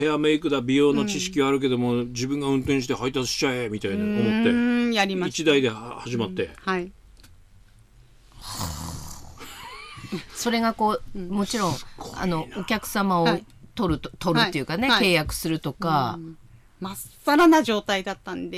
ヘアメイクだ美容の知識はあるけども、自分が運転して配達しちゃえみたいな思ってやりました。 一台で始まって、 はい。 それがこうもちろんお客様を取るっていうかね、契約するとか、 まっさらな状態だったんで